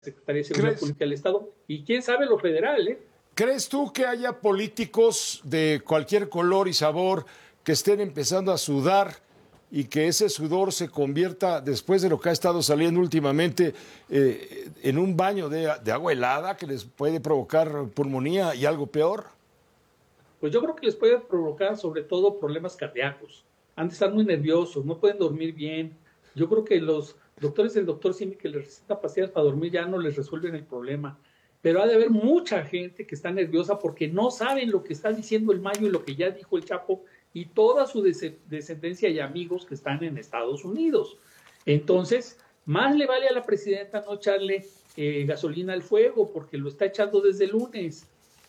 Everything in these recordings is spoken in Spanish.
Secretaría de Seguridad Pública del Estado, y quién sabe lo federal, ¿eh? ¿Crees tú que haya políticos de cualquier color y sabor que estén empezando a sudar y que ese sudor se convierta, después de lo que ha estado saliendo últimamente, en un baño de agua helada que les puede provocar pulmonía y algo peor? Pues yo creo que les puede provocar sobre todo problemas cardíacos. Han de estar muy nerviosos, no pueden dormir bien. Yo creo que los doctores del doctor Simi que les receta pastillas para dormir ya no les resuelven el problema. Pero ha de haber mucha gente que está nerviosa porque no saben lo que está diciendo el Mayo y lo que ya dijo el Chapo y toda su descendencia y amigos que están en Estados Unidos. Entonces, más le vale a la presidenta no echarle gasolina al fuego porque lo está echando desde el lunes.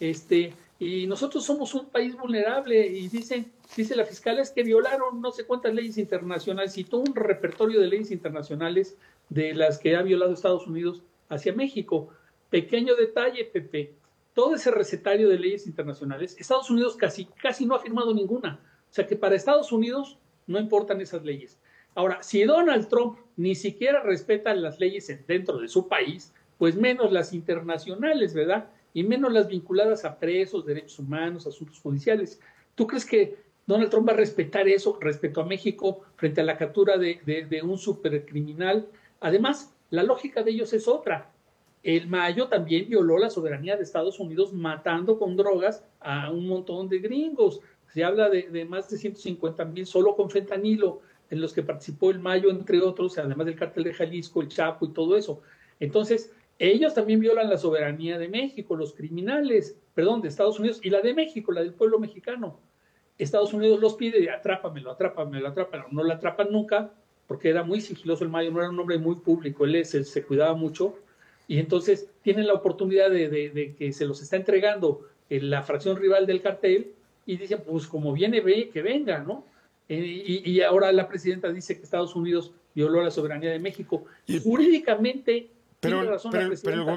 Y nosotros somos un país vulnerable y dice la fiscal es que violaron no sé cuántas leyes internacionales y todo un repertorio de leyes internacionales de las que ha violado Estados Unidos hacia México. Pequeño detalle, Pepe, todo ese recetario de leyes internacionales, Estados Unidos casi no ha firmado ninguna. O sea que para Estados Unidos no importan esas leyes. Ahora, si Donald Trump ni siquiera respeta las leyes dentro de su país, pues menos las internacionales, ¿verdad? Y menos las vinculadas a presos, derechos humanos, asuntos judiciales. ¿Tú crees que Donald Trump va a respetar eso respecto a México frente a la captura de un supercriminal? Además, la lógica de ellos es otra. El Mayo también violó la soberanía de Estados Unidos matando con drogas a un montón de gringos. Se habla de más de 150,000 solo con fentanilo, en los que participó el Mayo, entre otros, además del cártel de Jalisco, el Chapo y todo eso. Entonces, ellos también violan la soberanía de México, los criminales, de Estados Unidos, y la de México, la del pueblo mexicano. Estados Unidos los pide, atrápamelo, no lo atrapan nunca, porque era muy sigiloso el Mayo, no era un hombre muy público, él se cuidaba mucho, y entonces tienen la oportunidad de que se los está entregando la fracción rival del cartel, y dicen, pues como viene, que venga, ¿no? Y ahora la presidenta dice que Estados Unidos violó la soberanía de México. Jurídicamente tiene razón la presidenta. Pero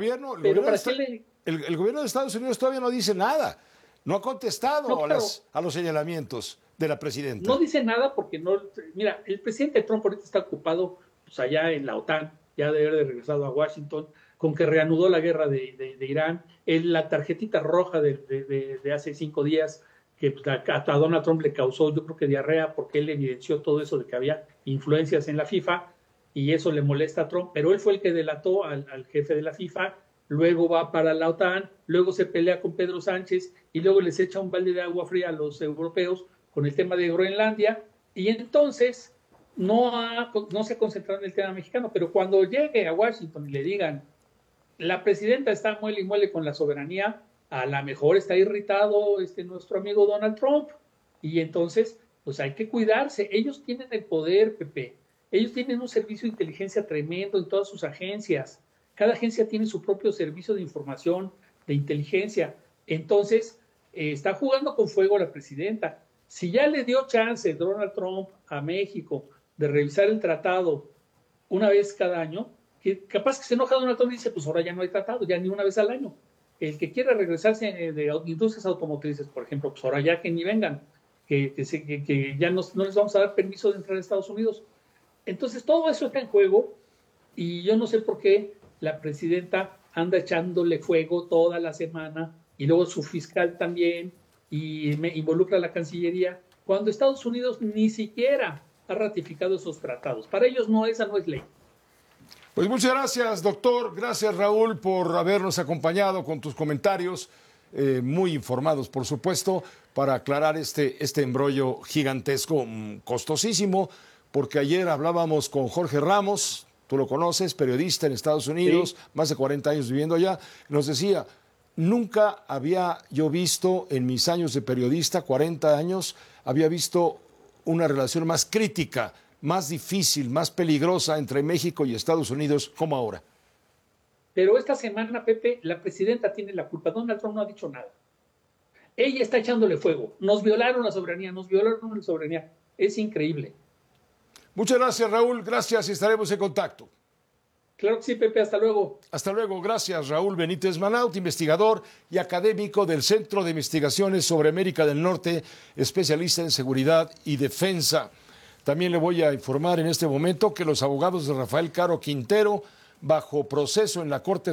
el gobierno de Estados Unidos todavía no dice nada. No ha contestado a los señalamientos de la presidenta. No dice nada porque no... Mira, el presidente Trump ahorita está ocupado pues, allá en la OTAN, ya debe haber regresado a Washington, con que reanudó la guerra de Irán. La tarjetita roja de hace 5 días que pues, a Donald Trump le causó, yo creo que diarrea, porque él evidenció todo eso de que había influencias en la FIFA, y eso le molesta a Trump, pero él fue el que delató al jefe de la FIFA, luego va para la OTAN, luego se pelea con Pedro Sánchez, y luego les echa un balde de agua fría a los europeos con el tema de Groenlandia, y entonces no se ha concentrado en el tema mexicano, pero cuando llegue a Washington y le digan, la presidenta está muele y muele con la soberanía, a lo mejor está irritado nuestro amigo Donald Trump, y entonces pues hay que cuidarse. Ellos tienen el poder, Pepe, ellos tienen un servicio de inteligencia tremendo en todas sus agencias, cada agencia tiene su propio servicio de información, de inteligencia, entonces está jugando con fuego la presidenta. Si ya le dio chance Donald Trump a México de revisar el tratado una vez cada año, que capaz que se enoja Donald Trump y dice, pues ahora ya no hay tratado, ya ni una vez al año. El que quiera regresarse de industrias automotrices, por ejemplo, pues ahora ya que ni vengan, que ya no les vamos a dar permiso de entrar a Estados Unidos. Entonces todo eso está en juego y yo no sé por qué la presidenta anda echándole fuego toda la semana y luego su fiscal también y me involucra a la Cancillería, cuando Estados Unidos ni siquiera ha ratificado esos tratados. Para ellos esa no es ley. Pues muchas gracias, doctor. Gracias, Raúl, por habernos acompañado con tus comentarios, muy informados, por supuesto, para aclarar este embrollo gigantesco, costosísimo, porque ayer hablábamos con Jorge Ramos, tú lo conoces, periodista en Estados Unidos, sí, más de 40 años viviendo allá, nos decía, nunca había yo visto en mis años de periodista, 40 años, había visto una relación más crítica, más difícil, más peligrosa entre México y Estados Unidos como ahora. Pero esta semana, Pepe, la presidenta tiene la culpa. Donald Trump no ha dicho nada. Ella está echándole fuego. Nos violaron la soberanía. Es increíble. Muchas gracias, Raúl. Gracias y estaremos en contacto. Claro que sí, Pepe. Hasta luego. Hasta luego. Gracias, Raúl Benítez Manaut, investigador y académico del Centro de Investigaciones sobre América del Norte, especialista en seguridad y defensa. También le voy a informar en este momento que los abogados de Rafael Caro Quintero bajo proceso en la Corte